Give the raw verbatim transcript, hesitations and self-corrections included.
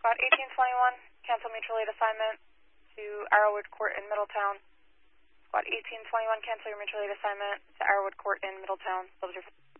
Squad eighteen twenty-one, cancel mutual aid assignment to Arrowwood Court in Middletown. Squad eighteen twenty-one, cancel your mutual aid assignment to Arrowwood Court in Middletown. Those are